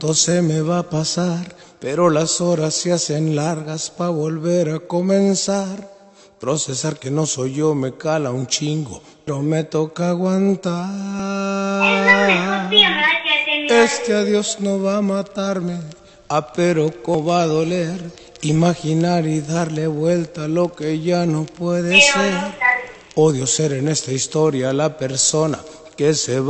todo se me va a pasar, pero las horas se hacen largas pa' volver a comenzar. Procesar que no soy yo me cala un chingo, pero me toca aguantar. Este adiós no va a matarme, pero cómo va a doler. Imaginar y darle vuelta a lo que ya no puede ser. Odio ser en esta historia la persona que se va.